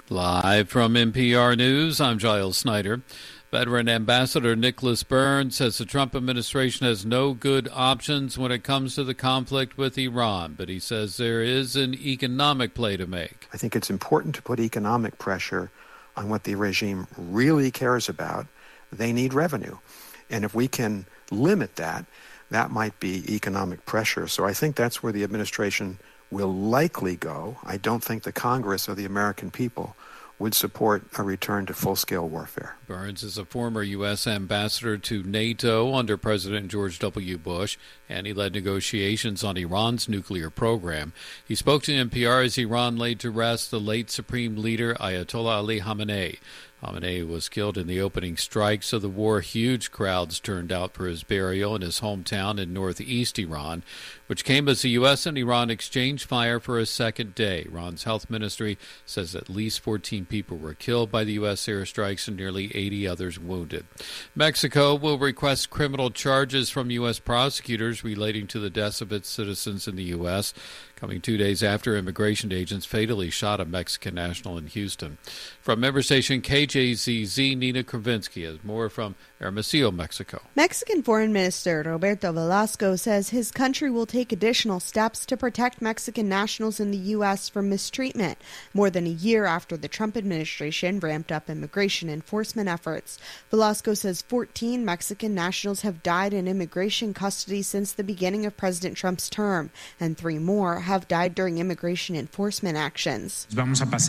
Live from NPR News, I'm Giles Snyder. Veteran Ambassador Nicholas Burns says the Trump administration has no good options when it comes to the conflict with Iran, but he says there is an economic play to make. I think it's important to put economic pressure on what the regime really cares about. They need revenue. And if we can limit that, that might be economic pressure. So I think that's where the administration will likely go. I don't think the Congress or the American people would support a return to full-scale warfare. Burns is a former U.S. ambassador to NATO under President George W. Bush, and he led negotiations on Iran's nuclear program. He spoke to NPR as Iran laid to rest the late Supreme Leader Ayatollah Ali Khamenei. Khamenei was killed in the opening strikes of the war. Huge crowds turned out for his burial in his hometown in northeast Iran, which came as the U.S. and Iran exchanged fire for a second day. Iran's health ministry says at least 14 people were killed by the U.S. airstrikes and nearly 80 others wounded. Mexico will request criminal charges from U.S. prosecutors relating to the deaths of its citizens in the U.S., coming 2 days after immigration agents fatally shot a Mexican national in Houston. From member station KJZZ, Nina Kravinsky has more from Hermosillo, Mexico. Mexican Foreign Minister Roberto Velasco says his country will take additional steps to protect Mexican nationals in the U.S. from mistreatment, more than a year after the Trump administration ramped up immigration enforcement efforts. Velasco says 14 Mexican nationals have died in immigration custody since the beginning of President Trump's term, and 3 more have died during immigration enforcement actions. We're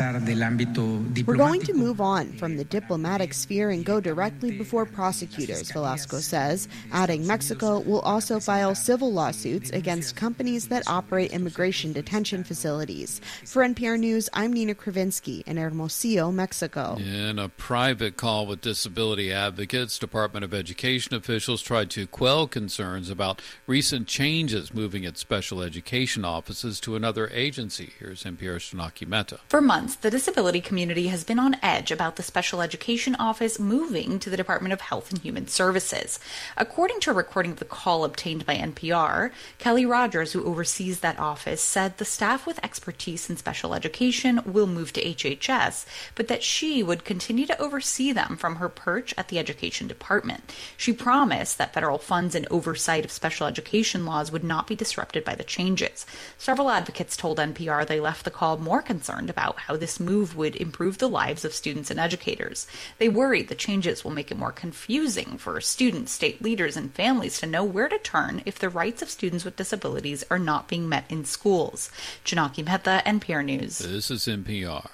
going to move on from the diplomatic sphere and go directly before prosecutors, Velasco says, adding Mexico will also file civil lawsuits against companies that operate immigration detention facilities. For NPR News, I'm Nina Kravinsky in Hermosillo, Mexico. In a private call with disability advocates, Department of Education officials tried to quell concerns about recent changes moving its special education offices to another agency. Here's NPR's Shanaki Mehta. For months, the disability community has been on edge about the special education office moving to the Department of Health and Human Services. According to a recording of the call obtained by NPR, Kelly Rogers, who oversees that office, said the staff with expertise in special education will move to HHS, but that she would continue to oversee them from her perch at the Education Department. She promised that federal funds and oversight of special education laws would not be disrupted by the changes. Several advocates told NPR they left the call more concerned about how this move would improve the lives of students and educators. They worried the changes will make it more confusing for students, state leaders, and families to know where to turn if the rights of students with disabilities are not being met in schools. Janaki Mehta, NPR News. This is NPR.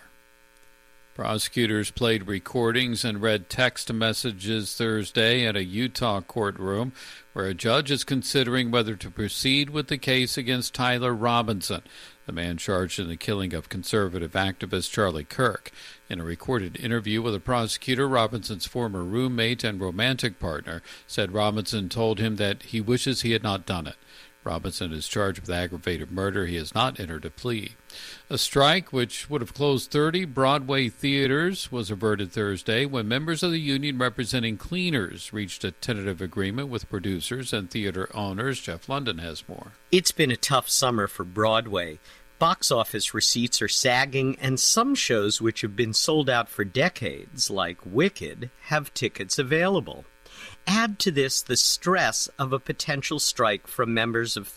Prosecutors played recordings and read text messages Thursday at a Utah courtroom where a judge is considering whether to proceed with the case against Tyler Robinson, the man charged in the killing of conservative activist Charlie Kirk. In a recorded interview with a prosecutor, Robinson's former roommate and romantic partner said Robinson told him that he wishes he had not done it. Robinson is charged with aggravated murder. He has not entered a plea. A strike, which would have closed 30 Broadway theaters, was averted Thursday when members of the union representing cleaners reached a tentative agreement with producers and theater owners. Jeff London has more. It's been a tough summer for Broadway. Box office receipts are sagging, and some shows which have been sold out for decades, like Wicked, have tickets available. Add to this the stress of a potential strike from members of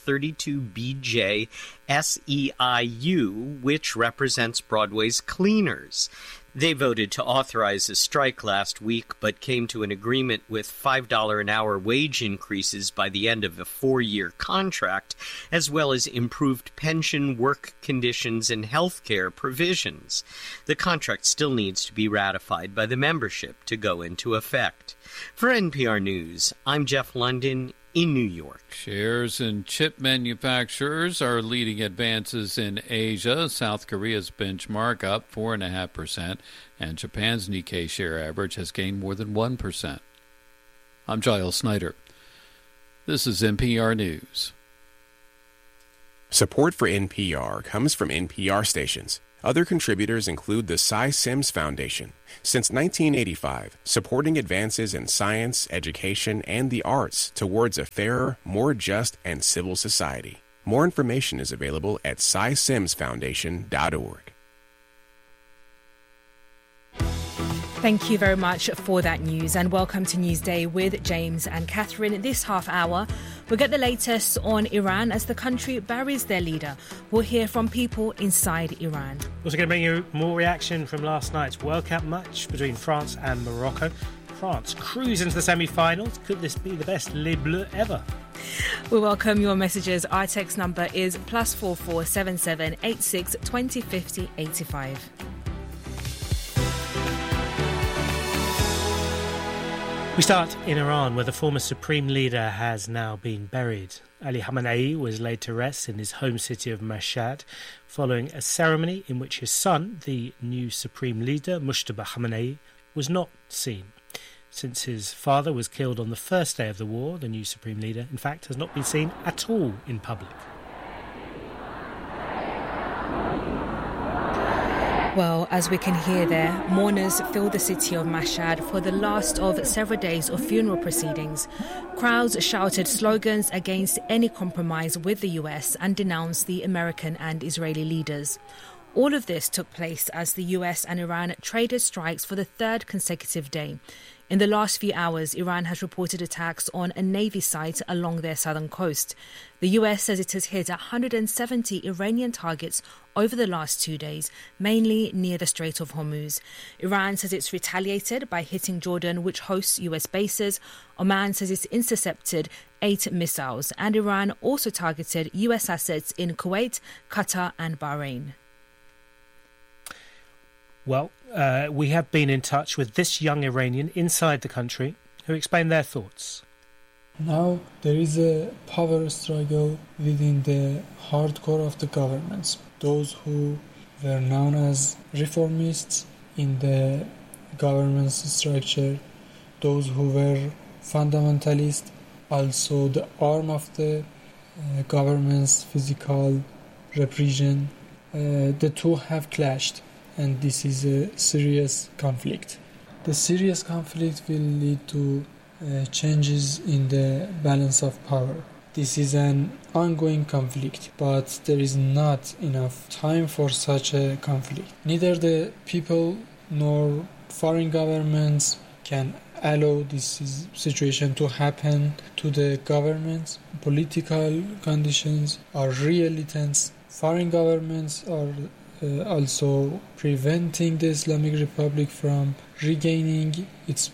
32BJ SEIU, which represents Broadway's cleaners. They voted to authorize a strike last week, but came to an agreement with $5 an hour wage increases by the end of a 4-year contract, as well as improved pension, work conditions, and health care provisions. The contract still needs to be ratified by the membership to go into effect. For NPR News, I'm Jeff London in New York. Shares in chip manufacturers are leading advances in Asia. South Korea's benchmark up 4.5%, and Japan's Nikkei share average has gained more than 1%. I'm Giles Snyder. This is NPR News. Support for NPR comes from NPR stations. Other contributors include the Cy Sims Foundation. Since 1985, supporting advances in science, education, and the arts towards a fairer, more just, and civil society. More information is available at cysimsfoundation.org. Thank you very much for that news, and welcome to Newsday with James and Catherine. This half hour, we'll get the latest on Iran as the country buries their leader. We'll hear from people inside Iran. Also going to bring you more reaction from last night's World Cup match between France and Morocco. France cruise into the semi-finals. Could this be the best Les Bleus ever? We welcome your messages. Our text number is +44 77 86 20 50 85. We start in Iran, where the former supreme leader has now been buried. Ali Khamenei was laid to rest in his home city of Mashhad following a ceremony in which his son, the new supreme leader, Mujtaba Khamenei, was not seen. Since his father was killed on the first day of the war, the new supreme leader, in fact, has not been seen at all in public. Well, as we can hear there, mourners filled the city of Mashhad for the last of several days of funeral proceedings. Crowds shouted slogans against any compromise with the US and denounced the American and Israeli leaders. All of this took place as the US and Iran traded strikes for the third consecutive day. In the last few hours, Iran has reported attacks on a Navy site along their southern coast. The US says it has hit 170 Iranian targets over the last 2 days, mainly near the Strait of Hormuz. Iran says it's retaliated by hitting Jordan, which hosts US bases. Oman says it's intercepted 8 missiles. And Iran also targeted US assets in Kuwait, Qatar and Bahrain. Well, we have been in touch with this young Iranian inside the country who explained their thoughts. Now there is a power struggle within the hardcore of the governments. Those who were known as reformists in the government's structure, those who were fundamentalists, also the arm of the government's physical repression, the two have clashed. And this is a serious conflict. The serious conflict will lead to changes in the balance of power. This is an ongoing conflict, but there is not enough time for such a conflict. Neither the people nor foreign governments can allow this situation to happen to the governments. Political conditions are really tense. Foreign governments are also preventing the Islamic Republic from regaining its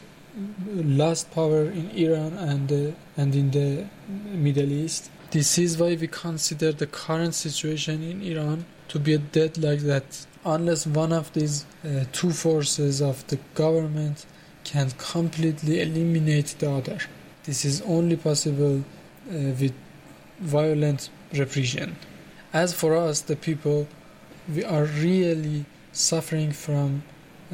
lost power in Iran and in the Middle East. This is why we consider the current situation in Iran to be a deadlock that unless one of these two forces of the government can completely eliminate the other. This is only possible with violent repression. As for us, the people, we are really suffering from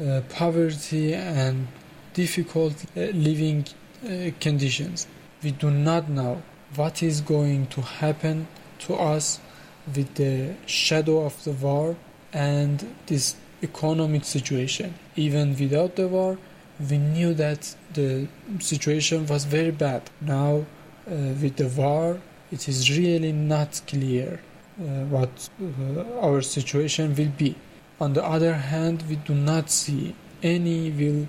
poverty and difficult living conditions. We do not know what is going to happen to us with the shadow of the war and this economic situation. Even without the war, we knew that the situation was very bad. Now, with the war, it is really not clear what our situation will be. On the other hand, we do not see any will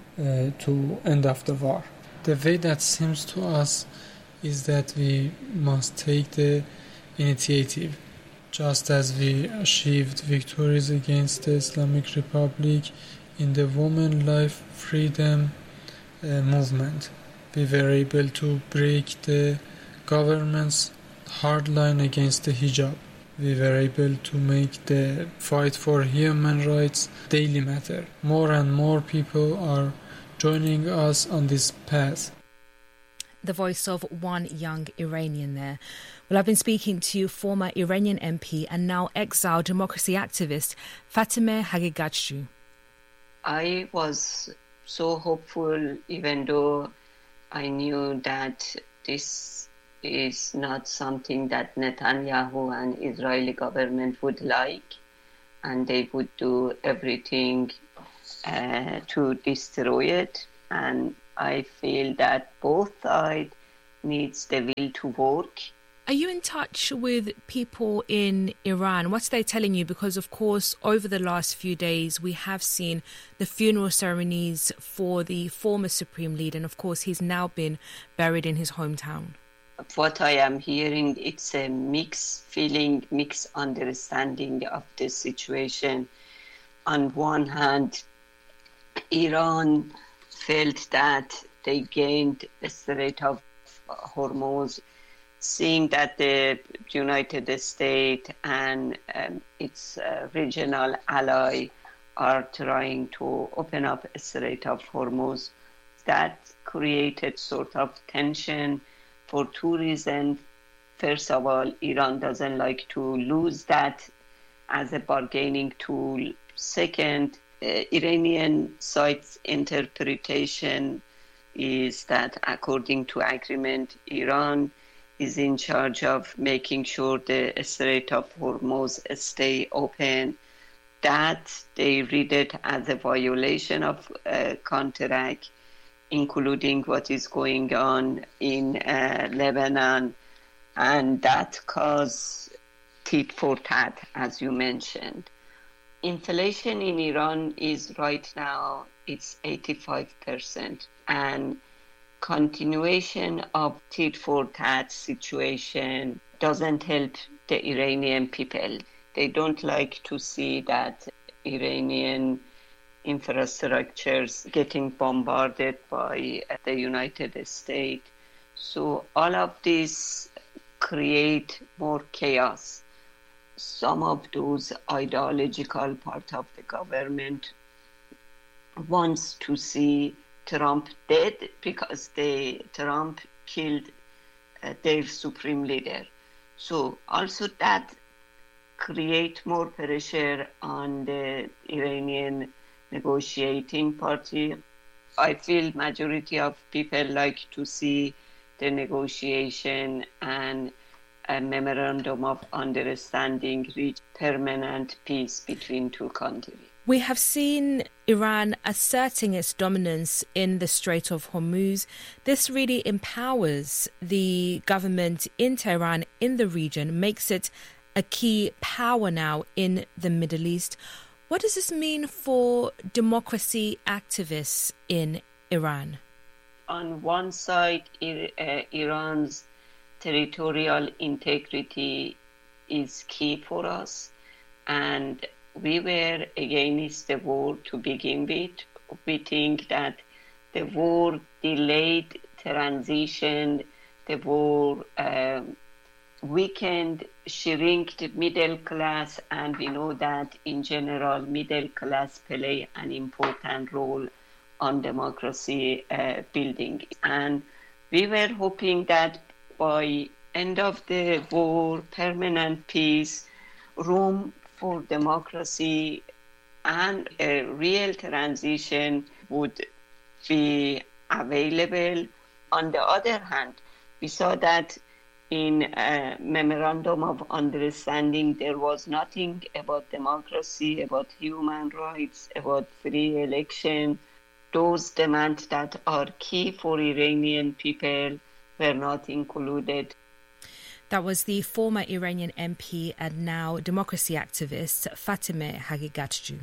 to end of the war. The way that seems to us is that we must take the initiative. Just as we achieved victories against the Islamic Republic in the women life freedom movement, we were able to break the government's hard line against the hijab. We were able to make the fight for human rights daily matter. More and more people are joining us on this path. The voice of one young Iranian there. Well, I've been speaking to former Iranian MP and now exiled democracy activist Fatemeh Haghighatshoo. I was so hopeful, even though I knew that this is not something that Netanyahu and Israeli government would like, and they would do everything to destroy it. And I feel that both sides needs the will to work Are you in touch with people in Iran? What's they telling you? Because, of course, over the last few days, we have seen the funeral ceremonies for the former Supreme Leader. And, of course, he's now been buried in his hometown. What I am hearing, it's a mixed feeling, mixed understanding of the situation. On one hand, Iran felt that they gained the Strait of Hormuz, seeing that the United States and its regional ally are trying to open up a Strait of Hormuz. That created sort of tension for two reasons. First of all, Iran doesn't like to lose that as a bargaining tool. Second, Iranian side's interpretation is that according to agreement, Iran is in charge of making sure the Strait of Hormuz stay open. That they read it as a violation of contract, including what is going on in Lebanon, and that caused tit for tat, as you mentioned. Inflation in Iran is right now, it's 85%, and continuation of tit for tat situation doesn't help the Iranian people. They don't like to see that Iranian infrastructures getting bombarded by the United States. So all of this create more chaos. Some of those ideological part of the government wants to see Trump dead because Trump killed their supreme leader. So also that create more pressure on the Iranian negotiating party. I feel majority of people like to see the negotiation and a memorandum of understanding reach permanent peace between two countries. We have seen Iran asserting its dominance in the Strait of Hormuz. This really empowers the government in Tehran, in the region, makes it a key power now in the Middle East. What does this mean for democracy activists in Iran? On one side, Iran's territorial integrity is key for us, and we were against the war to begin with. We think that the war delayed transition, the war weakened, shrink the middle class, and we know that in general middle class play an important role on democracy building. And we were hoping that by end of the war, permanent peace, room for democracy and a real transition would be available. On the other hand, we saw that in a memorandum of understanding, there was nothing about democracy, about human rights, about free election. Those demands that are key for Iranian people were not included. That was the former Iranian MP and now democracy activist Fatemeh Haghighatjou.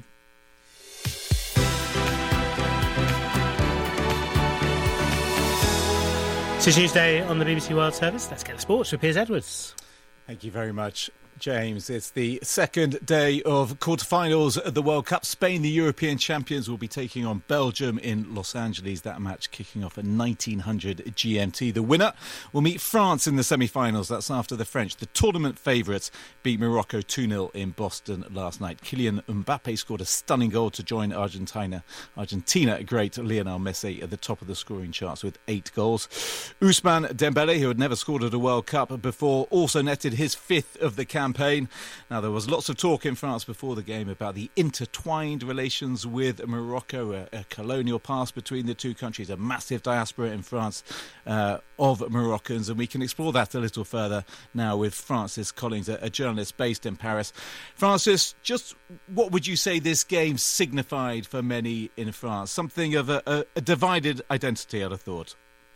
It's Tuesday on the BBC World Service. Let's get the sports with Piers Edwards. Thank you very much, James. It's the second day of quarterfinals of the World Cup. Spain, the European champions, will be taking on Belgium in Los Angeles. That match kicking off at 1900 GMT. The winner will meet France in the semi-finals. That's after the French, the tournament favourites, beat Morocco 2-0 in Boston last night. Kylian Mbappe scored a stunning goal to join Argentina great Lionel Messi at the top of the scoring charts with 8 goals. Ousmane Dembele, who had never scored at a World Cup before, also netted his 5th of the campaign. Now, there was lots of talk in France before the game about the intertwined relations with Morocco, a colonial past between the two countries, a massive diaspora in France of Moroccans, and we can explore that a little further now with Francis Collins, a journalist based in Paris. Francis, just what would you say this game signified for many in France? Something of a divided identity, I'd have thought.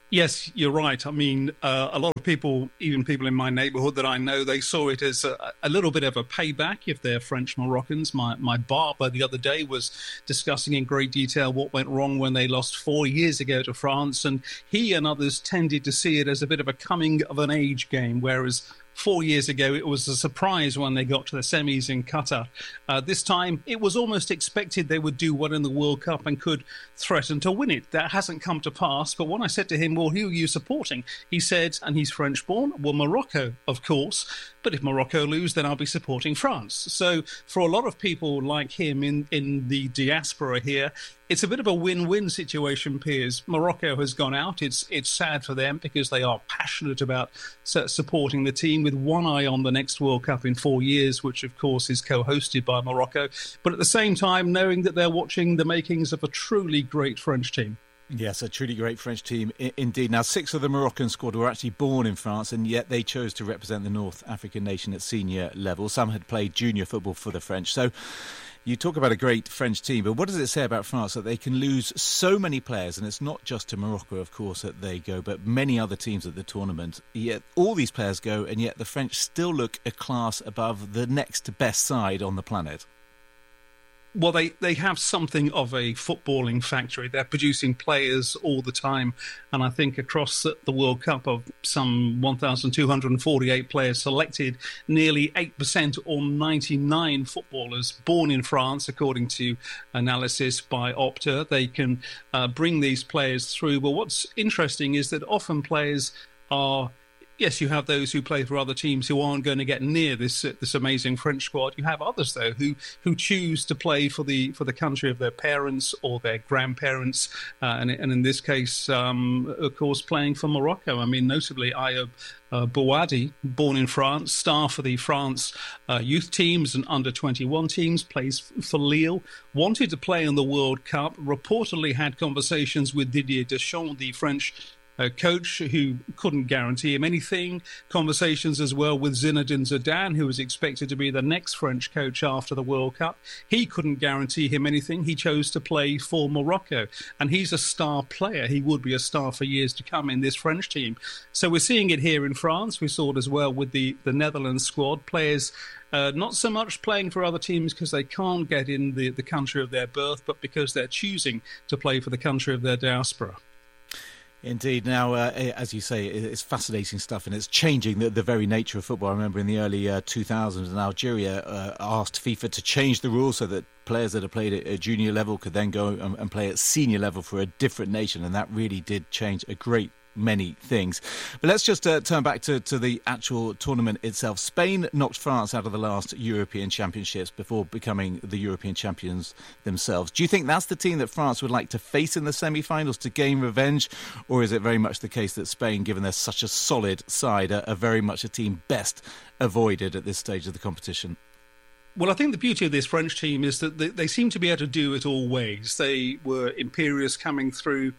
Yes, you're right. I mean, a lot of people, even people in my neighbourhood that I know, they saw it as a little bit of a payback if they're French Moroccans. My barber the other day was discussing in great detail what went wrong when they lost 4 years ago to France, and he and others tended to see it as a bit of a coming of an age game, whereas 4 years ago, it was a surprise when they got to the semis in Qatar. This time, it was almost expected they would do well in the World Cup and could threaten to win it. That hasn't come to pass. But when I said to him, well, who are you supporting? He said, and he's French-born, well, Morocco, of course. But if Morocco lose, then I'll be supporting France. So for a lot of people like him in the diaspora here, it's a bit of a win-win situation, Piers. Morocco has gone out. It's sad for them because they are passionate about supporting the team with one eye on the next World Cup in 4 years, which, of course, is co-hosted by Morocco. But at the same time, knowing that they're watching the makings of a truly great French team. Yes, a truly great French team indeed. Now, 6 of the Moroccan squad were actually born in France, and yet they chose to represent the North African nation at senior level. Some had played junior football for the French. So you talk about a great French team, but what does it say about France that they can lose so many players? And it's not just to Morocco, of course, that they go, but many other teams at the tournament. Yet all these players go, and yet the French still look a class above the next best side on the planet. Well, they have something of a footballing factory. They're producing players all the time. And I think across the World Cup of some 1,248 players selected, nearly 8% or 99 footballers born in France, according to analysis by Opta. They can bring these players through. But what's interesting is that often players are... Yes, you have those who play for other teams who aren't going to get near this amazing French squad. You have others, though, who choose to play for the country of their parents or their grandparents, and in this case, of course, playing for Morocco. I mean, notably, Ayoub Bouadi, born in France, star for the France youth teams and under-21 teams, plays for Lille, wanted to play in the World Cup, reportedly had conversations with Didier Deschamps, the French coach, who couldn't guarantee him anything. Conversations as well with Zinedine Zidane, who was expected to be the next French coach after the World Cup. He couldn't guarantee him anything. He chose to play for Morocco, and he's a star player. He would be a star for years to come in this French team. So we're seeing it here in France. We saw it as well with the Netherlands squad. Players not so much playing for other teams because they can't get in the country of their birth, but because they're choosing to play for the country of their diaspora. Indeed. Now, as you say, it's fascinating stuff, and it's changing the very nature of football. I remember in the early 2000s, Algeria asked FIFA to change the rules so that players that had played at a junior level could then go and play at senior level for a different nation, and that really did change a great many things. But let's just turn back to the actual tournament itself. Spain knocked France out of the last European Championships before becoming the European champions themselves. Do you think that's the team that France would like to face in the semi-finals to gain revenge, or is it very much the case that Spain, given they're such a solid side, are very much a team best avoided at this stage of the competition? Well, I think the beauty of this French team is that they seem to be able to do it all ways. They were imperious coming through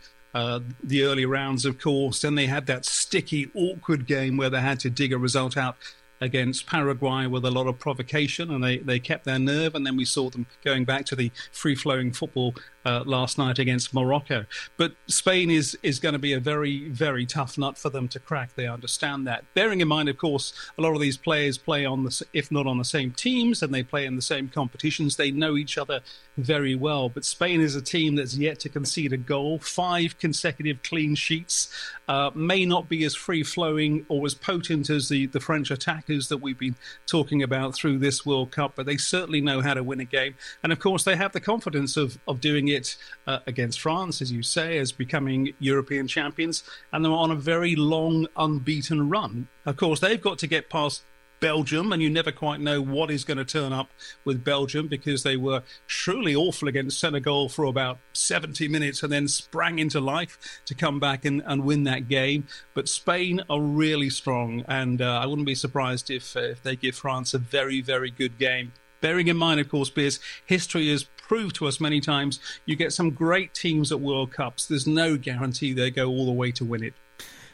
the early rounds, of course. Then they had that sticky, awkward game where they had to dig a result out against Paraguay with a lot of provocation, and they kept their nerve. And then we saw them going back to the free-flowing football last night against Morocco. But Spain is going to be a very, very tough nut for them to crack. They understand that. Bearing in mind, of course, a lot of these players play if not on the same teams, and they play in the same competitions. They know each other very well. But Spain is a team that's yet to concede a goal. 5 consecutive clean sheets. May not be as free-flowing or as potent as the French attackers that we've been talking about through this World Cup, but they certainly know how to win a game. And of course, they have the confidence of doing it against France, as you say, as becoming European champions, and they're on a very long unbeaten run. Of course, they've got to get past Belgium, and you never quite know what is going to turn up with Belgium, because they were truly awful against Senegal for about 70 minutes and then sprang into life to come back and win that game. But Spain are really strong, and I wouldn't be surprised if they give France a very, very good game. Bearing in mind, of course, Piers, history has proved to us many times you get some great teams at World Cups. There's no guarantee they go all the way to win it.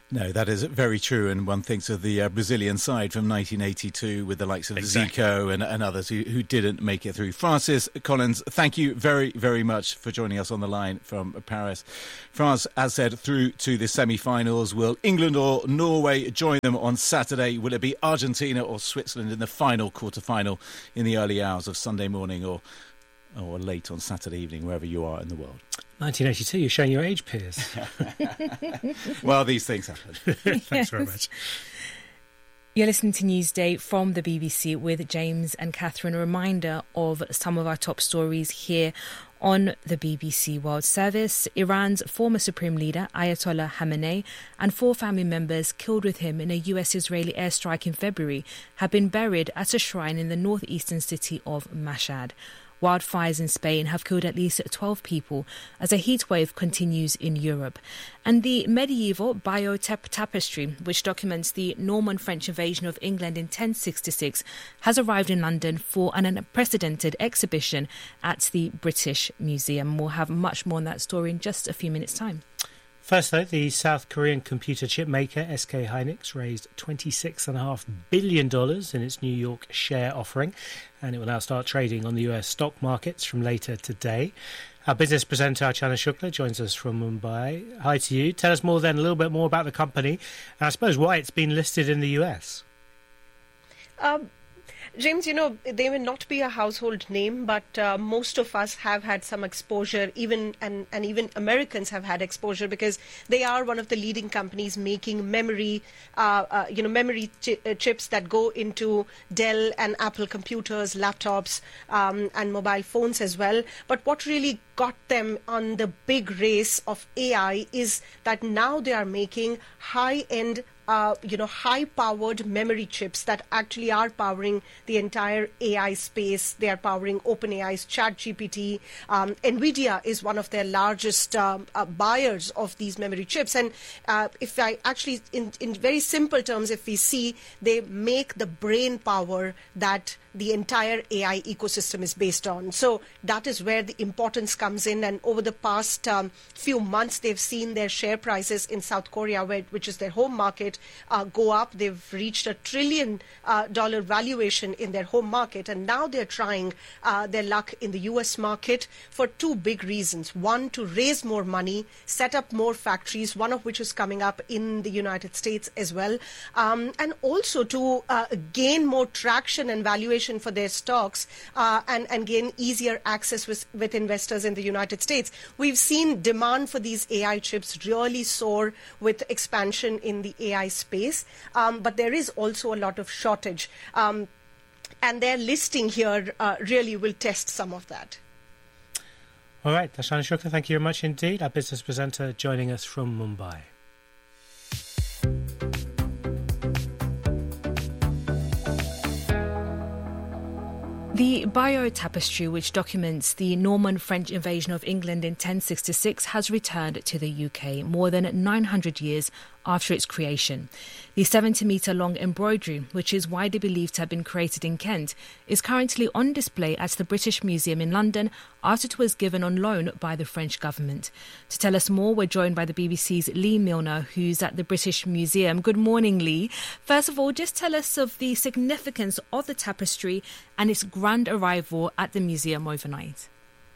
No, that is very true. And one thinks of the Brazilian side from 1982 with the likes of Zico and others who didn't make it through. Francis Collins, thank you very, very much for joining us on the line from Paris. France, as said, through to the semi-finals. Will England or Norway join them on Saturday? Will it be Argentina or Switzerland in the final quarter-final in the early hours of Sunday morning or late on Saturday evening, wherever you are in the world? 1982, you're showing your age, Piers. Well, these things happen. Thanks very much. You're listening to Newsday from the BBC with James and Catherine. A reminder of some of our top stories here on the BBC World Service. Iran's former Supreme Leader, Ayatollah Khamenei, and 4 family members killed with him in a US-Israeli airstrike in February have been buried at a shrine in the northeastern city of Mashhad. Wildfires in Spain have killed at least 12 people as a heatwave continues in Europe. And the medieval Bayeux Tapestry, which documents the Norman French invasion of England in 1066, has arrived in London for an unprecedented exhibition at the British Museum. We'll have much more on that story in just a few minutes' time. First, though, the South Korean computer chip maker SK Hynix raised $26.5 billion in its New York share offering, and it will now start trading on the US stock markets from later today. Our business presenter, Archana Shukla, joins us from Mumbai. Hi to you. Tell us more then, a little bit more about the company, and I suppose why it's been listed in the US. James, they may not be a household name, but most of us have had some exposure, even Americans have had exposure because they are one of the leading companies making memory chips that go into Dell and Apple computers, laptops, and mobile phones as well. But what really got them on the big race of AI is that now they are making high-end high-powered memory chips that actually are powering the entire AI space. They are powering OpenAI's ChatGPT. NVIDIA is one of their largest buyers of these memory chips. And if I actually, in very simple terms, if we see, they make the brain power that the entire AI ecosystem is based on. So that is where the importance comes in. And over the past few months, they've seen their share prices in South Korea, which is their home market, go up. They've reached $1 trillion valuation in their home market. And now they're trying their luck in the US market for 2 big reasons. One, to raise more money, set up more factories, one of which is coming up in the United States as well. And also to gain more traction and valuation for their stocks and gain easier access with investors in the United States. We've seen demand for these AI chips really soar with expansion in the AI space, but there is also a lot of shortage. And their listing here really will test some of that. All right, Archana Shukla, thank you very much indeed. Our business presenter joining us from Mumbai. The Bayeux Tapestry, which documents the Norman French invasion of England in 1066, has returned to the UK more than 900 years after its creation. The 70-metre-long embroidery, which is widely believed to have been created in Kent, is currently on display at the British Museum in London after it was given on loan by the French government. To tell us more, we're joined by the BBC's Lee Milner, who's at the British Museum. Good morning, Lee. First of all, just tell us of the significance of the tapestry and its grand arrival at the museum overnight.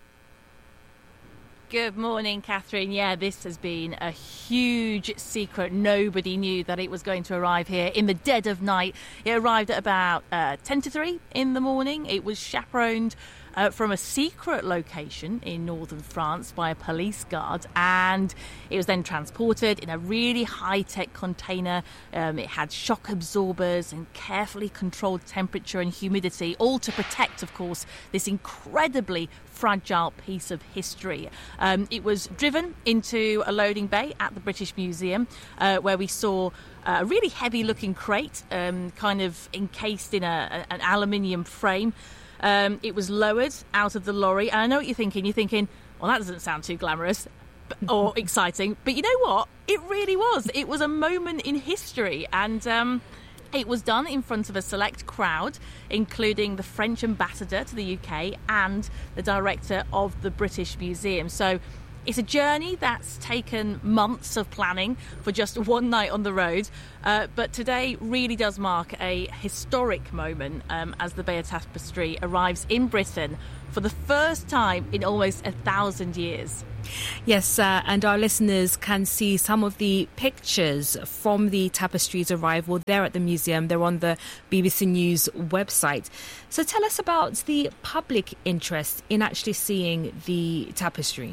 Good morning, Catherine. Yeah, this has been a huge secret. Nobody knew that it was going to arrive here in the dead of night. It arrived at about 10 to 3 in the morning. It was chaperoned from a secret location in northern France by a police guard, and it was then transported in a really high-tech container. It had shock absorbers and carefully controlled temperature and humidity, all to protect, of course, this incredibly fragile piece of history. It was driven into a loading bay at the British Museum, where we saw a really heavy-looking crate, kind of encased in an aluminium frame. It was lowered out of the lorry, and I know what you're thinking. You're thinking, well, that doesn't sound too glamorous or exciting. But you know what? It really was. It was a moment in history, and it was done in front of a select crowd, including the French ambassador to the UK and the director of the British Museum. So It's a journey that's taken months of planning for just one night on the road, but today really does mark a historic moment as the Bayeux Tapestry arrives in Britain for the first time in almost 1,000 years. Yes, and our listeners can see some of the pictures from the tapestry's arrival there at the museum. They're on the BBC News website. So tell us about the public interest in actually seeing the tapestry.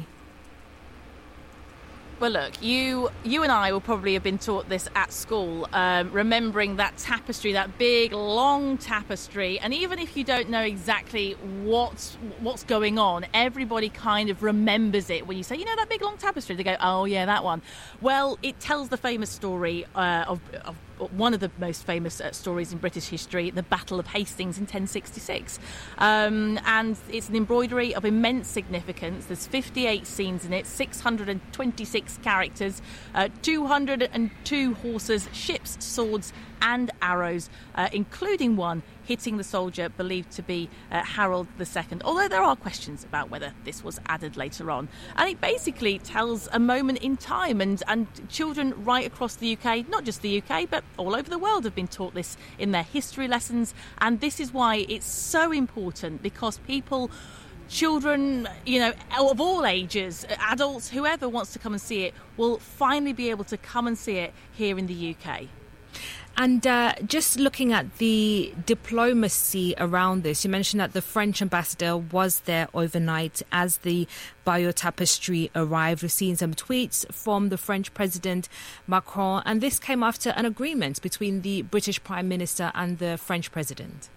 Well, look, you and I will probably have been taught this at school, remembering that tapestry, that big, long tapestry. And even if you don't know exactly what's going on, everybody kind of remembers it. When you say, that big, long tapestry, they go, oh, yeah, that one. Well, it tells the famous story of one of the most famous stories in British history, the Battle of Hastings in 1066. And it's an embroidery of immense significance. There's 58 scenes in it, 626 characters, 202 horses, ships, swords and arrows, including one hitting the soldier believed to be Harold II, although there are questions about whether this was added later on. And it basically tells a moment in time, and children right across the UK, not just the UK, but all over the world have been taught this in their history lessons. And this is why it's so important, because children, of all ages, adults, whoever wants to come and see it, will finally be able to come and see it here in the UK. And just looking at the diplomacy around this, you mentioned that the French ambassador was there overnight as the Bayeux Tapestry arrived. We've seen some tweets from the French President Macron, and this came after an agreement between the British Prime Minister and the French President.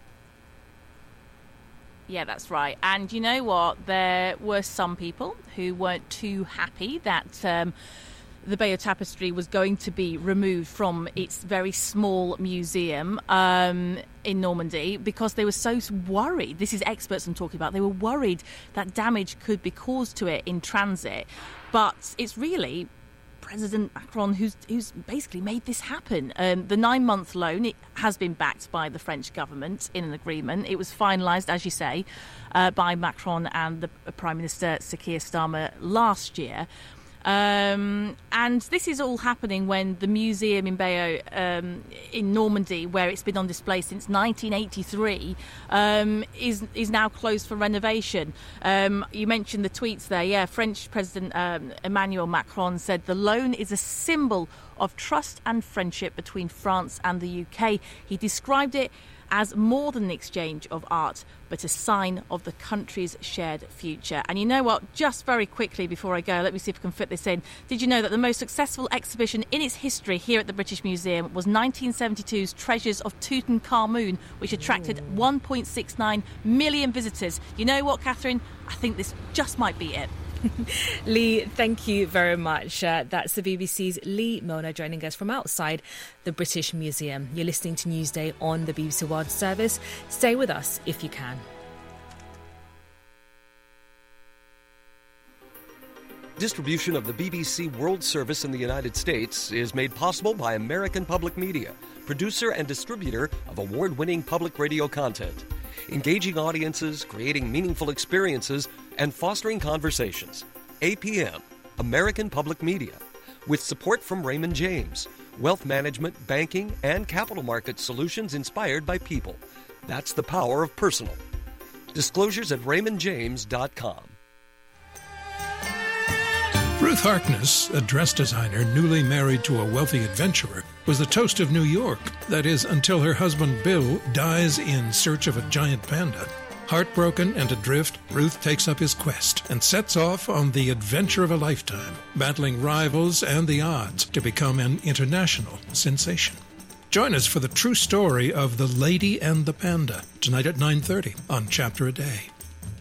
Yeah, that's right. And you know what? There were some people who weren't too happy that the Bayeux Tapestry was going to be removed from its very small museum in Normandy, because they were so worried. This is experts I'm talking about. They were worried that damage could be caused to it in transit. But it's really President Macron who's basically made this happen. The 9-month loan, it has been backed by the French government in an agreement. It was finalised, as you say, by Macron and the Prime Minister Sir Keir Starmer last year. And this is all happening when the museum in Bayeux in Normandy, where it's been on display since 1983, is now closed for renovation. You mentioned the tweets there. Yeah, French President Emmanuel Macron said the loan is a symbol of trust and friendship between France and the UK. He described it as more than an exchange of art, but a sign of the country's shared future. And you know what? Just very quickly before I go, let me see if I can fit this in. Did you know that the most successful exhibition in its history here at the British Museum was 1972's Treasures of Tutankhamun, which attracted 1.69 million visitors? You know what, Catherine? I think this just might be it. Lee, thank you very much. That's the BBC's Lee Milner joining us from outside the British Museum. You're listening to Newsday on the BBC World Service. Stay with us if you can. Distribution of the BBC World Service in the United States is made possible by American Public Media, producer and distributor of award-winning public radio content. Engaging audiences, creating meaningful experiences, and fostering conversations. APM, American Public Media, with support from Raymond James, wealth management, banking, and capital market solutions inspired by people. That's the power of personal. Disclosures at raymondjames.com. Ruth Harkness, a dress designer newly married to a wealthy adventurer, was the toast of New York. That is, until her husband Bill dies in search of a giant panda. Heartbroken and adrift, Ruth takes up his quest and sets off on the adventure of a lifetime, battling rivals and the odds to become an international sensation. Join us for the true story of The Lady and the Panda, tonight at 9:30 on Chapter a Day.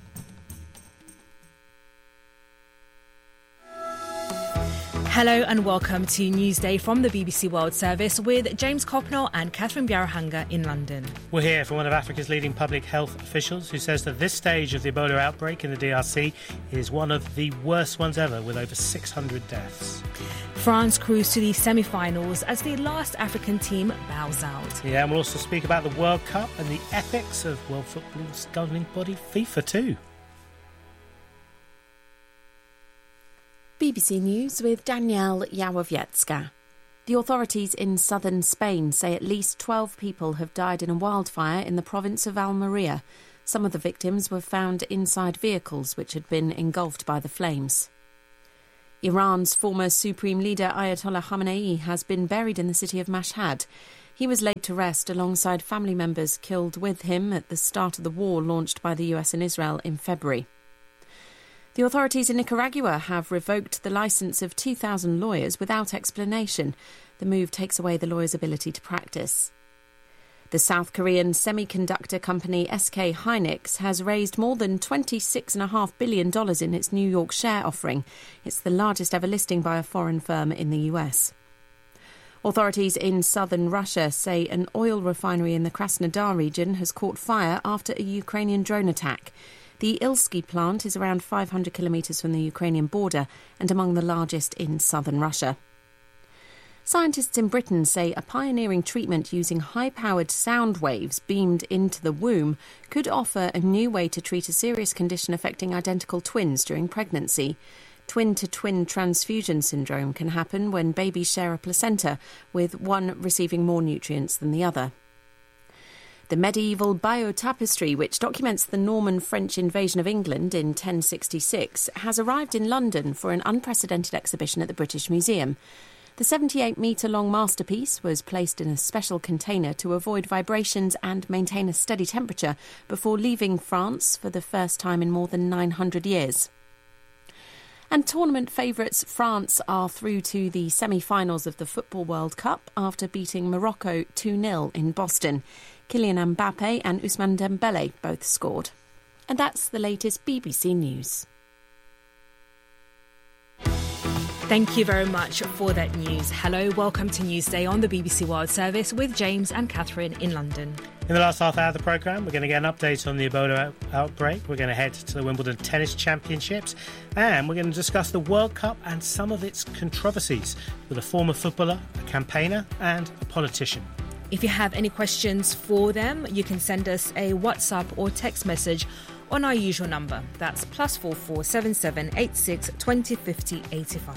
Hello and welcome to Newsday from the BBC World Service with James Copnell and Catherine Biarahanga in London. We're here for one of Africa's leading public health officials who says that this stage of the Ebola outbreak in the DRC is one of the worst ones ever, with over 600 deaths. France cruised to the semi-finals as the last African team bows out. Yeah, and we'll also speak about the World Cup and the ethics of world football's governing body, FIFA too. BBC News with Danielle Yawowiecka. The authorities in southern Spain say at least 12 people have died in a wildfire in the province of Almería. Some of the victims were found inside vehicles which had been engulfed by the flames. Iran's former supreme leader Ayatollah Khamenei has been buried in the city of Mashhad. He was laid to rest alongside family members killed with him at the start of the war launched by the US and Israel in February. The authorities in Nicaragua have revoked the licence of 2,000 lawyers without explanation. The move takes away the lawyers' ability to practice. The South Korean semiconductor company SK Hynix has raised more than $26.5 billion in its New York share offering. It's the largest ever listing by a foreign firm in the US. Authorities in southern Russia say an oil refinery in the Krasnodar region has caught fire after a Ukrainian drone attack. The Ilsky plant is around 500 kilometres from the Ukrainian border and among the largest in southern Russia. Scientists in Britain say a pioneering treatment using high-powered sound waves beamed into the womb could offer a new way to treat a serious condition affecting identical twins during pregnancy. Twin-to-twin transfusion syndrome can happen when babies share a placenta, with one receiving more nutrients than the other. The medieval Bayeux tapestry, which documents the Norman French invasion of England in 1066, has arrived in London for an unprecedented exhibition at the British Museum. The 78-metre-long masterpiece was placed in a special container to avoid vibrations and maintain a steady temperature before leaving France for the first time in more than 900 years. And tournament favourites France are through to the semi-finals of the Football World Cup after beating Morocco 2-0 in Boston. Kylian Mbappe and Ousmane Dembele both scored. And that's the latest BBC News. Thank you very much for that news. Hello, welcome to Newsday on the BBC World Service with James and Catherine in London. In the last half hour of the programme, we're going to get an update on the Ebola outbreak. We're going to head to the Wimbledon Tennis Championships. And we're going to discuss the World Cup and some of its controversies with a former footballer, a campaigner and a politician. If you have any questions for them, you can send us a WhatsApp or text message on our usual number. That's +44 77 86 20 50 85.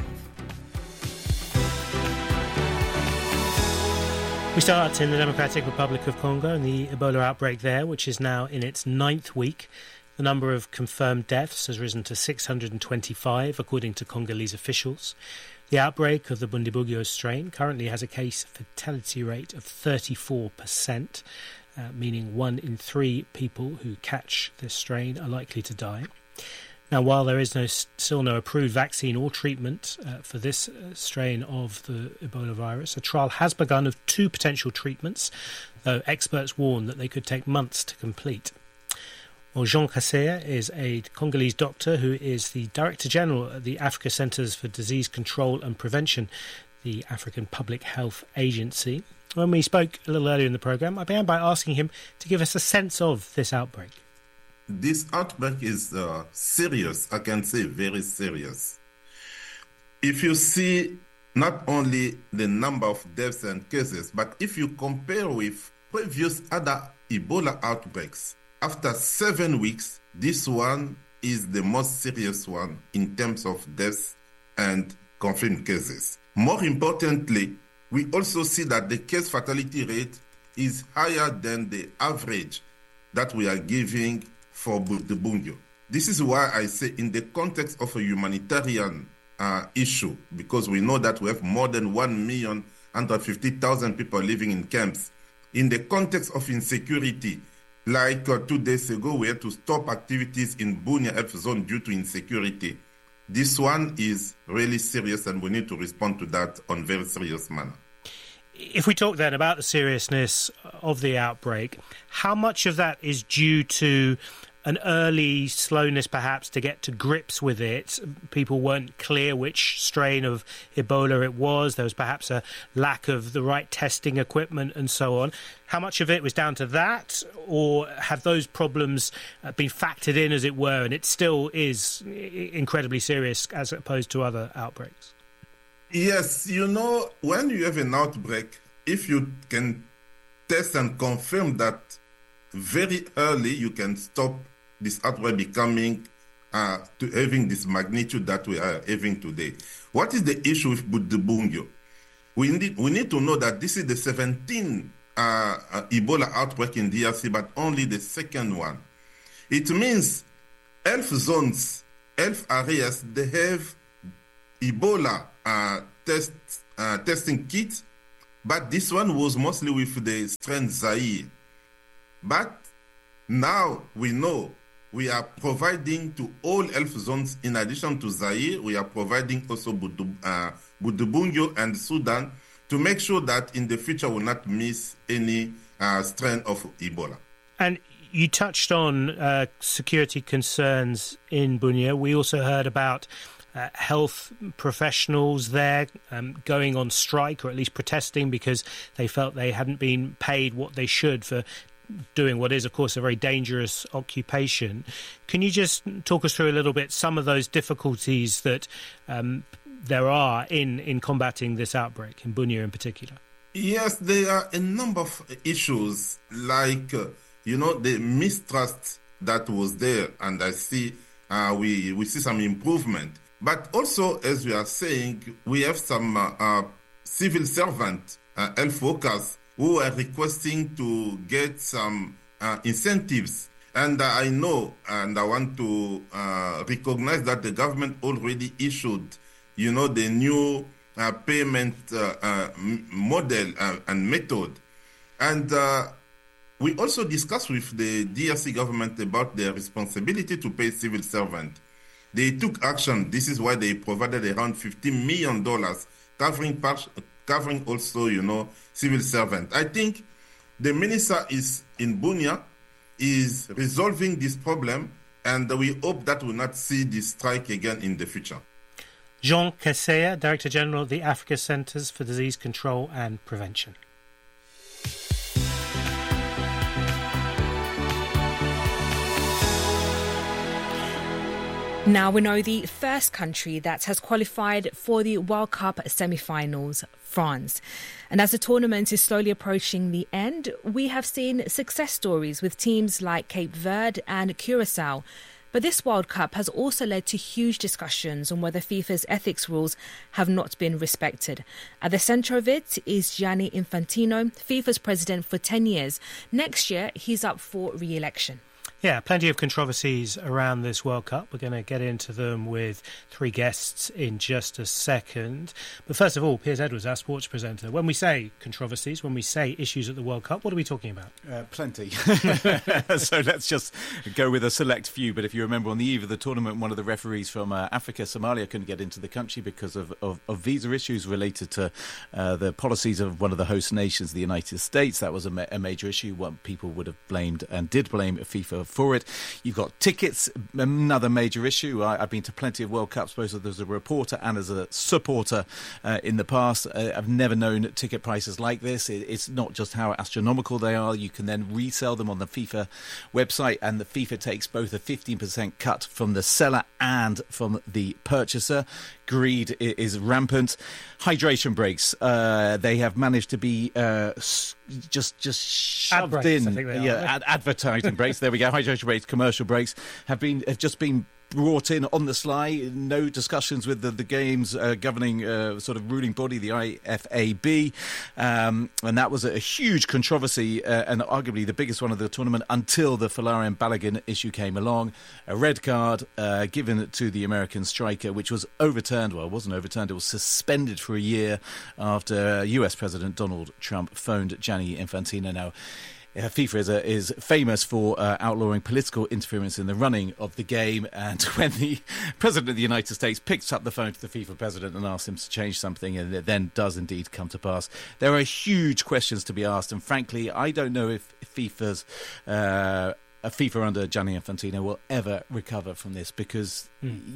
We start in the Democratic Republic of Congo and the Ebola outbreak there, which is now in its 9th week. The number of confirmed deaths has risen to 625, according to Congolese officials. The outbreak of the Bundibugyo strain currently has a case fatality rate of 34%, meaning 1 in 3 people who catch this strain are likely to die. Now, while there is still no approved vaccine or treatment for this strain of the Ebola virus, a trial has begun of 2 potential treatments, though experts warn that they could take months to complete. Well, Jean Kasseya is a Congolese doctor who is the Director General at the Africa Centres for Disease Control and Prevention, the African Public Health Agency. When we spoke a little earlier in the programme, I began by asking him to give us a sense of this outbreak. This outbreak is serious, I can say very serious. If you see not only the number of deaths and cases, but if you compare with previous other Ebola outbreaks, after 7 weeks, this one is the most serious one in terms of deaths and confirmed cases. More importantly, we also see that the case fatality rate is higher than the average that we are giving for the Bundibugyo. This is why I say in the context of a humanitarian issue, because we know that we have more than 1,150,000 people living in camps. In the context of insecurity, like 2 days ago, we had to stop activities in Bunia F zone due to insecurity. This one is really serious and we need to respond to that on very serious manner. If we talk then about the seriousness of the outbreak, how much of that is due to an early slowness perhaps to get to grips with it? People weren't clear which strain of Ebola it was. There was perhaps a lack of the right testing equipment and so on. How much of it was down to that, or have those problems been factored in, as it were, and it still is incredibly serious as opposed to other outbreaks? Yes, you know, when you have an outbreak, if you can test and confirm that very early, you can stop this outbreak becoming to having this magnitude that we are having today. What is the issue with Buddebungyo? We need to know that this is the 17th Ebola outbreak in DRC, but only the second one. It means 11 zones, 11 areas, they have Ebola testing kits, but this one was mostly with the strain Zaire. But now we know we are providing to all 11 zones, in addition to Zaire, we are providing also Buddebungyo and Sudan to make sure that in the future we will not miss any strain of Ebola. And you touched on security concerns in Bunia. We also heard about health professionals there going on strike, or at least protesting because they felt they hadn't been paid what they should for doing what is, of course, a very dangerous occupation. Can you just talk us through a little bit some of those difficulties that there are in combating this outbreak, in Bunia in particular? Yes, there are a number of issues, like, the mistrust that was there, and I see we see some improvement. But also, as we are saying, we have some civil servant, health workers, who are requesting to get some incentives. And I know, and I want to recognize that the government already issued, the new payment model and method. And we also discussed with the DRC government about their responsibility to pay civil servants. They took action. This is why they provided around $15 million, covering also, civil servant. I think the minister is in Bunia, is resolving this problem, and we hope that we will not see this strike again in the future. Jean Kaseya, Director General of the Africa Centres for Disease Control and Prevention. Now we know the first country that has qualified for the World Cup semi-finals, France. And as the tournament is slowly approaching the end, we have seen success stories with teams like Cape Verde and Curacao. But this World Cup has also led to huge discussions on whether FIFA's ethics rules have not been respected. At the centre of it is Gianni Infantino, FIFA's president for 10 years. Next year, he's up for re-election. Yeah, plenty of controversies around this World Cup. We're going to get into them with three guests in just a second. But first of all, Piers Edwards, our sports presenter. When we say controversies, when we say issues at the World Cup, what are we talking about? Plenty. So let's just go with a select few. But if you remember, on the eve of the tournament, one of the referees from Africa, Somalia, couldn't get into the country because of visa issues related to the policies of one of the host nations, the United States. That was a major issue. What people would have blamed and did blame FIFA for it. You've got tickets, another major issue. I've been to plenty of World Cups, both as a reporter and as a supporter in the past. I've never known ticket prices like this. It's not just how astronomical they are. You can then resell them on the FIFA website, and the FIFA takes both a 15% cut from the seller and from the purchaser. Greed is rampant. Hydration breaks. They have managed to be just shoved breaks, in. Advertising breaks. There we go. Hydration breaks, commercial breaks have just been brought in on the sly. No discussions with the game's governing sort of ruling body, the IFAB, and that was a huge controversy and arguably the biggest one of the tournament until the Folarin Balogun issue came along. A red card given to the American striker, which was overturned. Well, it wasn't overturned, it was suspended for a year after US President Donald Trump phoned Gianni Infantino. Now, FIFA is famous for outlawing political interference in the running of the game, and when the President of the United States picks up the phone to the FIFA President and asks him to change something, and it then does indeed come to pass, there are huge questions to be asked, and frankly, I don't know if FIFA under Gianni Infantino will ever recover from this, because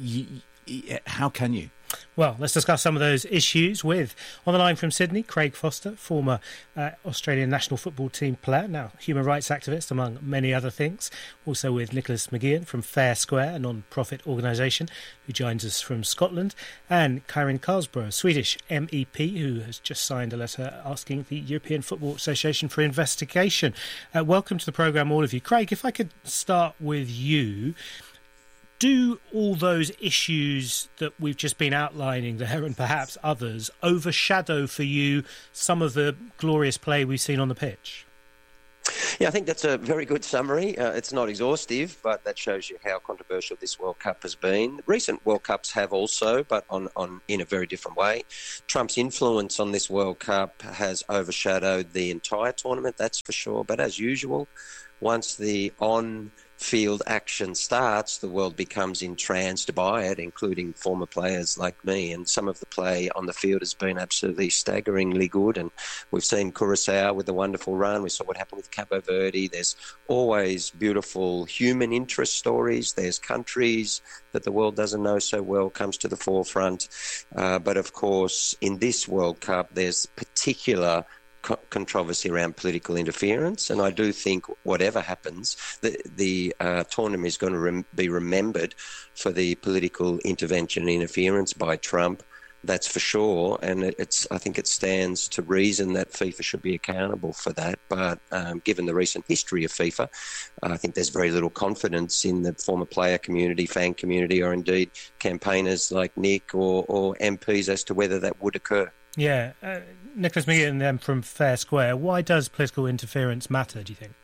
how can you? Well, let's discuss some of those issues with, on the line from Sydney, Craig Foster, former Australian national football team player, now human rights activist, among many other things. Also with Nicholas McGeehan from Fair Square, a non-profit organisation, who joins us from Scotland, and Karin Karlsbro, a Swedish MEP, who has just signed a letter asking the European Football Association for investigation. Welcome to the programme, all of you. Craig, if I could start with you. Do all those issues that we've just been outlining there, and perhaps others, overshadow for you some of the glorious play we've seen on the pitch? Yeah, I think that's a very good summary. It's not exhaustive, but that shows you how controversial this World Cup has been. Recent World Cups have also, but on in a very different way. Trump's influence on this World Cup has overshadowed the entire tournament, that's for sure. But as usual, once the on-field action starts, the world becomes entranced by it, including former players like me. And some of the play on the field has been absolutely staggeringly good. And we've seen Curaçao with a wonderful run. We saw what happened with Cabo Verde. There's always beautiful human interest stories. There's countries that the world doesn't know so well comes to the forefront. But of course, in this World Cup, there's particular controversy around political interference, and I do think whatever happens, the tournament is going to be remembered for the political intervention and interference by Trump. That's for sure, and I think it stands to reason that FIFA should be accountable for that. But given the recent history of FIFA, I think there's very little confidence in the former player community, fan community, or indeed campaigners like Nick or MPs as to whether that would occur. Yeah, Nicholas Meehan then from Fair Square. Why does political interference matter, do you think?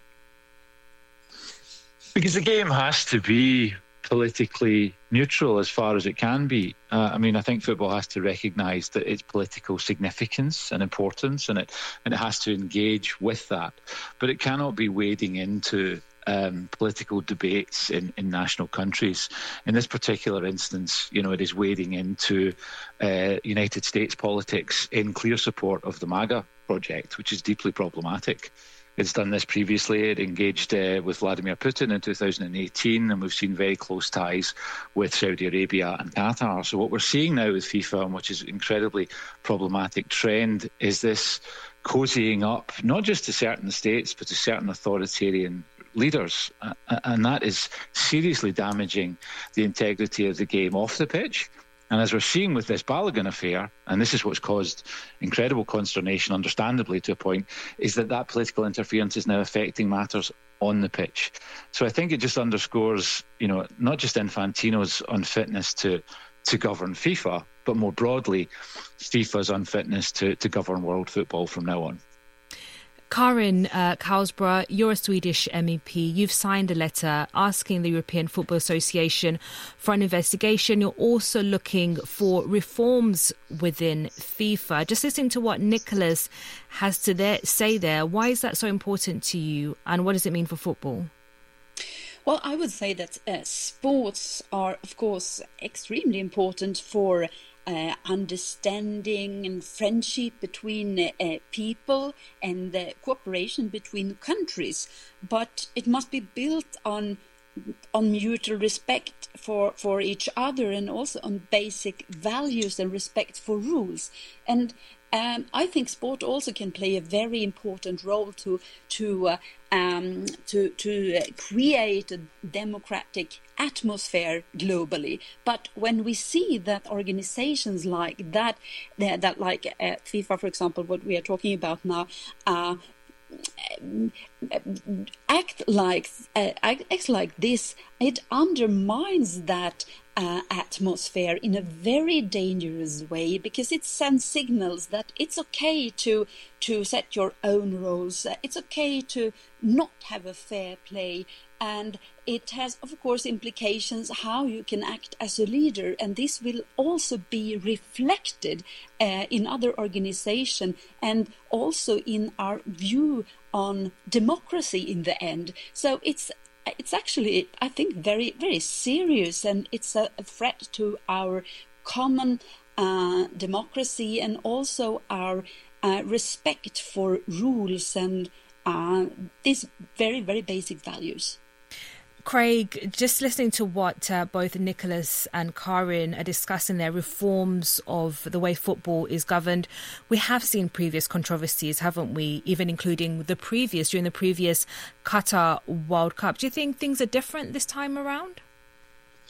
Because the game has to be politically neutral as far as it can be. I think football has to recognise that its political significance and importance, and it has to engage with that. But it cannot be wading into political debates in national countries. In this particular instance, it is wading into United States politics in clear support of the MAGA project, which is deeply problematic. It's done this previously. It engaged with Vladimir Putin in 2018, and we've seen very close ties with Saudi Arabia and Qatar. So what we're seeing now with FIFA, which is an incredibly problematic trend, is this cozying up, not just to certain states, but to certain authoritarian leaders, and that is seriously damaging the integrity of the game off the pitch. And as we're seeing with this Balogun affair, and this is what's caused incredible consternation, understandably to a point, is that political interference is now affecting matters on the pitch. So I think it just underscores, not just Infantino's unfitness to govern FIFA, but more broadly, FIFA's unfitness to govern world football from now on. Karin Karlsborough, you're a Swedish MEP. You've signed a letter asking the European Football Association for an investigation. You're also looking for reforms within FIFA. Just listening to what Nicholas has to say there, why is that so important to you, and what does it mean for football? Well, I would say that sports are, of course, extremely important for understanding and friendship between people and cooperation between countries, but it must be built on mutual respect for each other, and also on basic values and respect for rules. And I think sport also can play a very important role to create a democratic atmosphere globally. But when we see that organizations like that like FIFA, for example, what we are talking about now, acts like this, it undermines that atmosphere in a very dangerous way, because it sends signals that it's okay to set your own rules, it's okay to not have a fair play, and it has, of course, implications how you can act as a leader, and this will also be reflected in other organizations and also in our view on democracy in the end. So it's actually, I think, very, very serious, and it's a threat to our common democracy and also our respect for rules and these very, very basic values. Craig, just listening to what both Nicholas and Karin are discussing there, reforms of the way football is governed. We have seen previous controversies, haven't we? Even including during the previous Qatar World Cup. Do you think things are different this time around?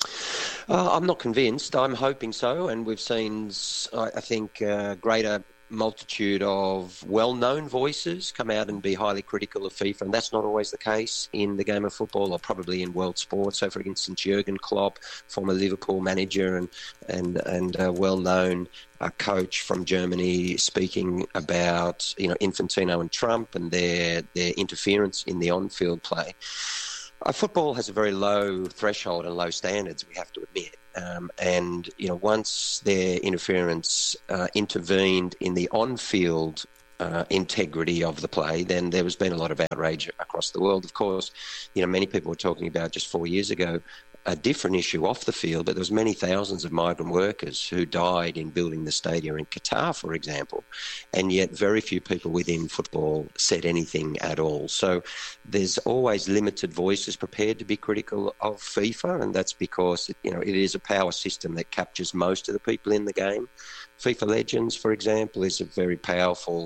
I'm not convinced. I'm hoping so. And we've seen, I think, greater multitude of well-known voices come out and be highly critical of FIFA, and that's not always the case in the game of football or probably in world sport. So, for instance, Jurgen Klopp, former Liverpool manager and a well-known coach from Germany, speaking about Infantino and Trump and their interference in the on-field play. Football has a very low threshold and low standards, we have to admit. And once their interference intervened in the on-field integrity of the play, then there has been a lot of outrage across the world. Of course, many people were talking about just 4 years ago a different issue off the field, but there was many thousands of migrant workers who died in building the stadium in Qatar, for example, and yet very few people within football said anything at all. So there's always limited voices prepared to be critical of FIFA, and that's because it is a power system that captures most of the people in the game. FIFA Legends, for example, is a very powerful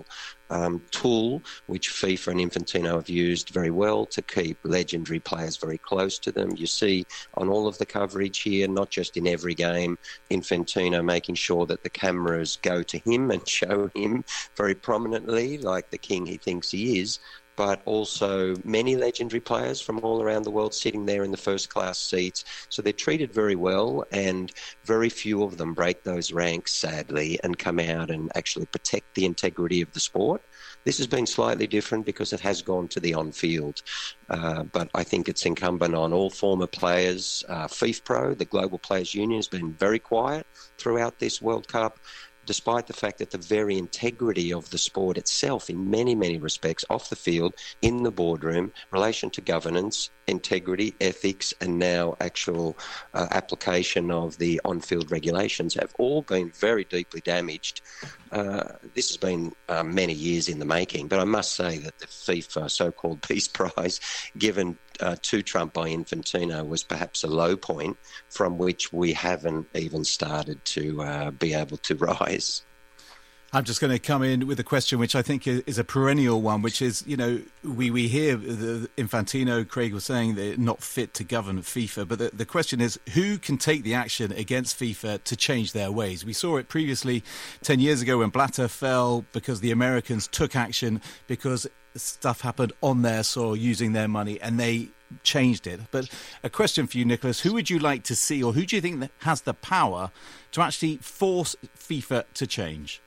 tool which FIFA and Infantino have used very well to keep legendary players very close to them. You see on all of the coverage here, not just in every game, Infantino making sure that the cameras go to him and show him very prominently, like the king he thinks he is, but also many legendary players from all around the world sitting there in the first-class seats. So they're treated very well, and very few of them break those ranks, sadly, and come out and actually protect the integrity of the sport. This has been slightly different because it has gone to the on-field. But I think it's incumbent on all former players. FIFPro, the Global Players Union, has been very quiet throughout this World Cup, despite the fact that the very integrity of the sport itself, in many, many respects, off the field, in the boardroom, relation to governance, integrity, ethics, and now actual application of the on-field regulations have all been very deeply damaged. This has been many years in the making, but I must say that the FIFA so-called Peace Prize given to Trump by Infantino was perhaps a low point from which we haven't even started to be able to rise. I'm just going to come in with a question which I think is a perennial one, which is, we hear the Infantino, Craig was saying they're not fit to govern FIFA, but the question is, who can take the action against FIFA to change their ways? We saw it previously 10 years ago when Blatter fell because the Americans took action because stuff happened on their soil using their money and they changed it. But a question for you, Nicholas, who would you like to see, or who do you think has the power to actually force FIFA to change?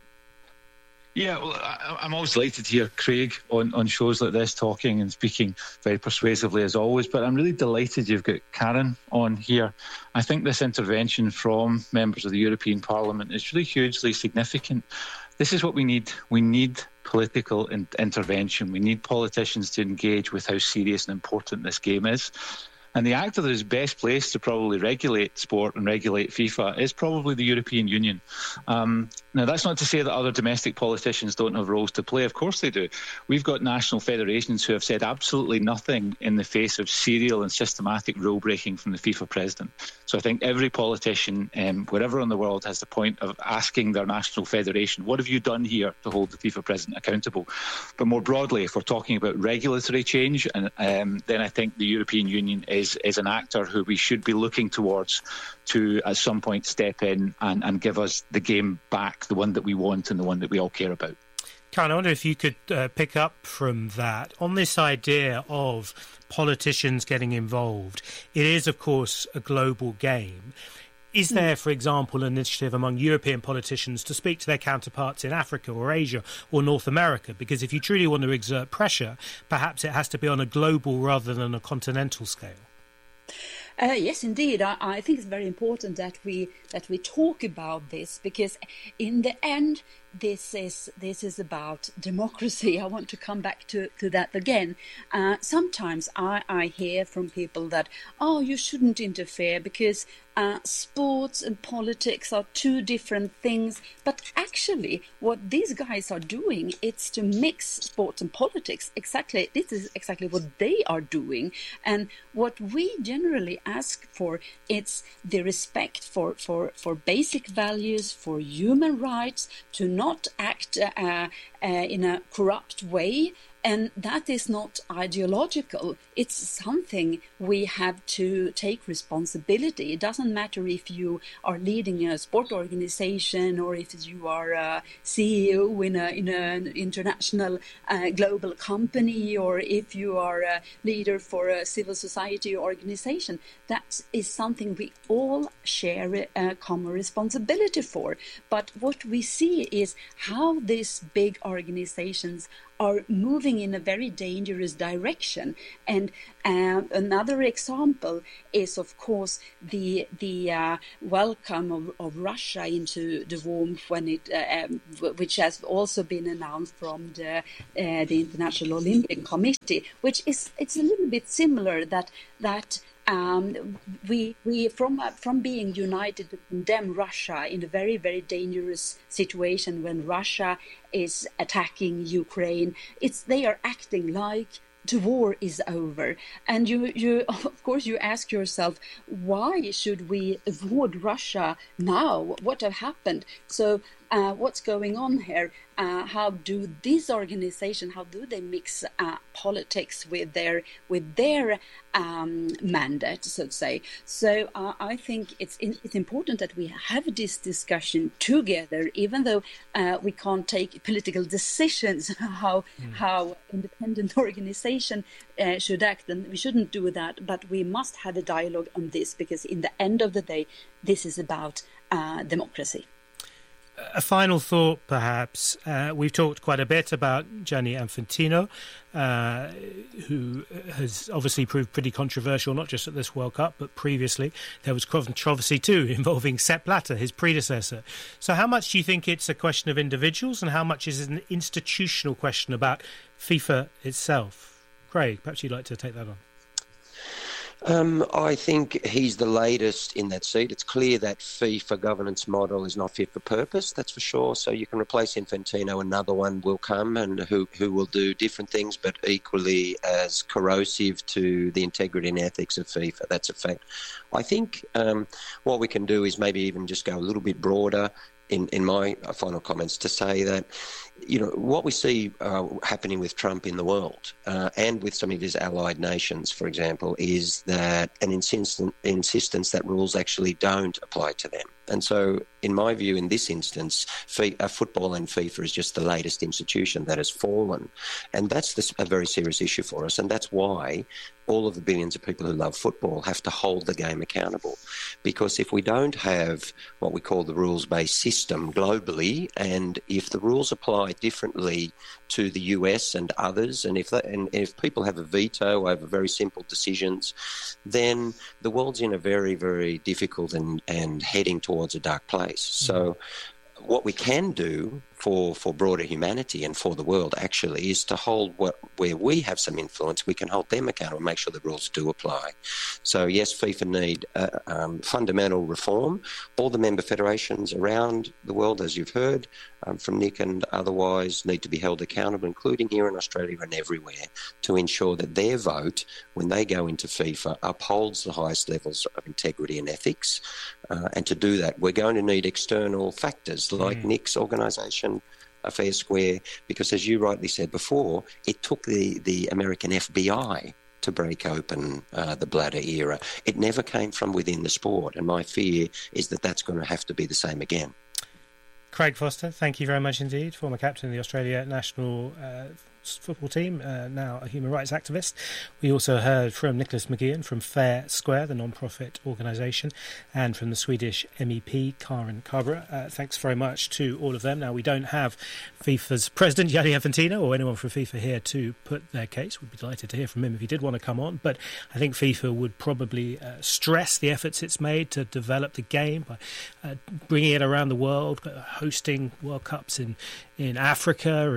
Yeah, well, I'm always delighted to hear Craig on shows like this talking and speaking very persuasively as always, but I'm really delighted you've got Karen on here. I think this intervention from members of the European Parliament is really hugely significant. This is what we need. We need political intervention. We need politicians to engage with how serious and important this game is. And the actor that is best placed to probably regulate sport and regulate FIFA is probably the European Union. Now, that's not to say that other domestic politicians don't have roles to play. Of course they do. We've got national federations who have said absolutely nothing in the face of serial and systematic rule-breaking from the FIFA president. So I think every politician, wherever in the world, has the point of asking their national federation, what have you done here to hold the FIFA president accountable? But more broadly, if we're talking about regulatory change, then I think the European Union is an actor who we should be looking towards to at some point step in and give us the game back, the one that we want and the one that we all care about. Karen, I wonder if you could pick up from that on this idea of politicians getting involved. It is, of course, a global game. Is there, for example, an initiative among European politicians to speak to their counterparts in Africa or Asia or North America? Because if you truly want to exert pressure, perhaps it has to be on a global rather than a continental scale. Yes, indeed. I think it's very important that we talk about this, because in the end, this is about democracy. I want to come back to that again. Sometimes I hear from people that, you shouldn't interfere because sports and politics are two different things. But actually, what these guys are doing, it's to mix sports and politics. This is exactly what they are doing. And what we generally ask for, it's the respect for basic values, for human rights, to not act in a corrupt way, And that is not ideological. It's something we have to take responsibility. It doesn't matter if you are leading a sport organization or if you are a CEO in an international global company, or if you are a leader for a civil society organization. That is something we all share a common responsibility for. But what we see is how these big organizations are moving in a very dangerous direction. And another example is, of course, the welcome of Russia into the warmth, when it which has also been announced from the International Olympic Committee, which is it's a little bit similar that we from being united to condemn Russia in a very, very dangerous situation when Russia is attacking Ukraine. They are acting like the war is over, and you of course you ask yourself, why should we avoid Russia now? What have happened? So what's going on here? How do these organizations, how do they mix politics with their mandate, so to say? So I think it's important that we have this discussion together, even though we can't take political decisions how independent organization should act, and we shouldn't do that. But we must have a dialogue on this, because in the end of the day, this is about democracy. A final thought, perhaps. We've talked quite a bit about Gianni Infantino, who has obviously proved pretty controversial, not just at this World Cup, but previously. There was controversy too involving Sepp Blatter, his predecessor. So how much do you think it's a question of individuals, and how much is it an institutional question about FIFA itself? Craig, perhaps you'd like to take that on. I think he's the latest in that seat. It's clear that FIFA governance model is not fit for purpose, that's for sure. So you can replace Infantino, another one will come, and who will do different things, but equally as corrosive to the integrity and ethics of FIFA. That's a fact. I think what we can do is maybe even just go a little bit broader in my final comments to say that, you know, what we see happening with Trump in the world and with some of his allied nations, for example, is that an insistence that rules actually don't apply to them. And so, in my view, in this instance, football and FIFA is just the latest institution that has fallen. And that's a very serious issue for us. And that's why all of the billions of people who love football have to hold the game accountable. Because if we don't have what we call the rules-based system globally, and if the rules apply differently to the US and others, and if people have a veto over very simple decisions, then the world's in a very, very difficult and heading towards a dark place. So what we can do for broader humanity and for the world actually is to hold where we have some influence, we can hold them accountable and make sure the rules do apply. So yes, FIFA need fundamental reform. All the member federations around the world, as you've heard from Nick and otherwise, need to be held accountable, including here in Australia and everywhere, to ensure that their vote, when they go into FIFA, upholds the highest levels of integrity and ethics. And to do that, we're going to need external factors like Nick's organisation, Fair Square, because as you rightly said before, it took the American FBI to break open the Blatter era. It never came from within the sport, and my fear is that that's going to have to be the same again. Craig Foster, thank you very much indeed, former captain of the Australia national football team, now a human rights activist. We also heard from Nicholas McGeehan from Fair Square, the non-profit organisation, and from the Swedish MEP, Karin Carver. Thanks very much to all of them. Now, we don't have FIFA's president, Gianni Infantino, or anyone from FIFA here to put their case. We'd be delighted to hear from him if he did want to come on. But I think FIFA would probably stress the efforts it's made to develop the game by bringing it around the world, hosting World Cups in Africa,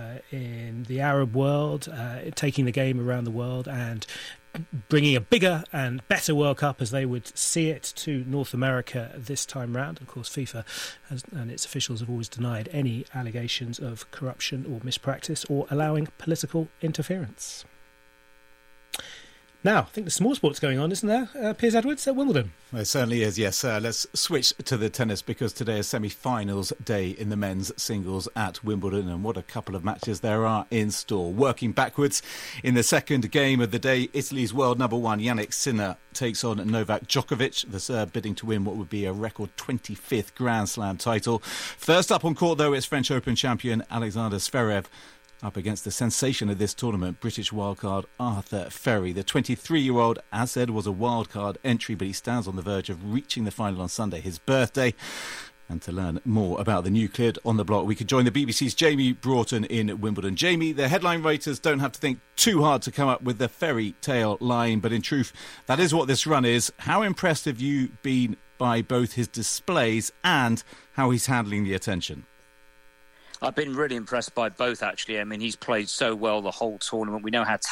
in the Arab world, taking the game around the world and bringing a bigger and better World Cup, as they would see it, to North America this time round. Of course, FIFA and its officials have always denied any allegations of corruption or mispractice or allowing political interference. Now, I think the small sport's going on, isn't there, Piers Edwards, at Wimbledon? Well, it certainly is, yes. Let's switch to the tennis because today is semi-finals day in the men's singles at Wimbledon, and what a couple of matches there are in store. Working backwards, in the second game of the day, Italy's world number one Jannik Sinner takes on Novak Djokovic, the Serb bidding to win what would be a record 25th Grand Slam title. First up on court, though, is French Open champion Alexander Zverev, up against the sensation of this tournament, British wildcard Arthur Ferry. The 23-year-old, as said, was a wildcard entry, but he stands on the verge of reaching the final on Sunday, his birthday. And to learn more about the new kid on the block, we could join the BBC's Jamie Broughton in Wimbledon. Jamie, the headline writers don't have to think too hard to come up with the fairy tale line, but in truth, that is what this run is. How impressed have you been by both his displays and how he's handling the attention? I've been really impressed by both, actually. I mean, he's played so well the whole tournament. We know how